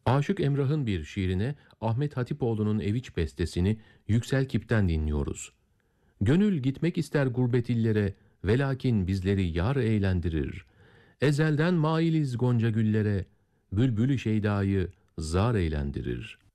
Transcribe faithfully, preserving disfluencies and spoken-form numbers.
Aşık Emrah'ın bir şiirine Ahmet Hatipoğlu'nun Eviç bestesini Yüksel Kip'ten dinliyoruz. Gönül gitmek ister gurbet illere, velakin bizleri yar eğlendirir. Ezelden mailiz gonca güllere, bülbülü şeydayı zar eğlendirir.